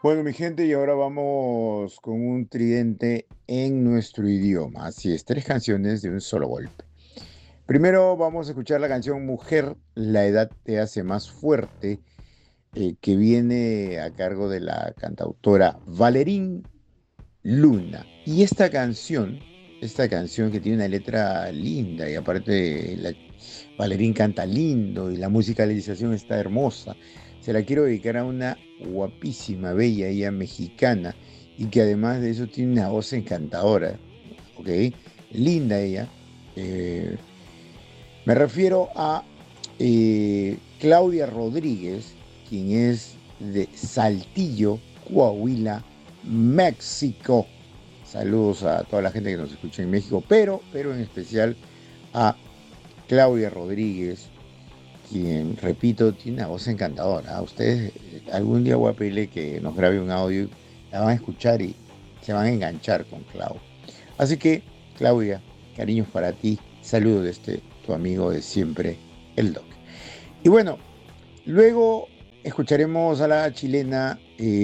Bueno, mi gente, y ahora vamos con un tridente en nuestro idioma. Así es, tres canciones de un solo golpe. Primero vamos a escuchar la canción Mujer, la edad te hace más fuerte, que viene a cargo de la cantautora Valerín Luna. Y esta canción que tiene una letra linda y aparte Valerín canta lindo y la musicalización está hermosa. Se la quiero dedicar a una guapísima, bella, ella mexicana y que además de eso tiene una voz encantadora, ¿ok? Linda ella. Eh, Me refiero a Claudia Rodríguez, quien es de Saltillo, Coahuila, México. Saludos a toda la gente que nos escucha en México, pero en especial a Claudia Rodríguez, quien, repito, tiene una voz encantadora. A ustedes algún día voy a pedirle que nos grabe un audio, y la van a escuchar y se van a enganchar con Clau. Así que, Claudia, cariños para ti. Saludos de tu amigo de siempre, el Doc. Y bueno, luego escucharemos a la chilena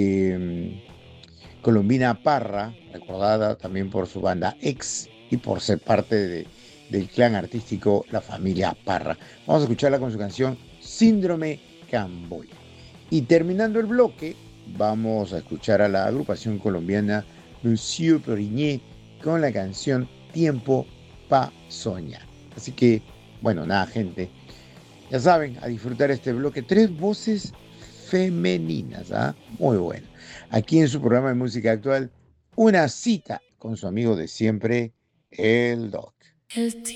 Colombina Parra, recordada también por su banda Ex y por ser parte del clan artístico La Familia Parra. Vamos a escucharla con su canción Síndrome Camboya. Y terminando el bloque, vamos a escuchar a la agrupación colombiana Monsieur Perigné con la canción Tiempo pa' Soñar. Así que, bueno, nada, gente. Ya saben, a disfrutar este bloque. Tres voces femeninas, ¿ah? Muy bueno. Aquí en su programa de música actual, una cita con su amigo de siempre, el Doc.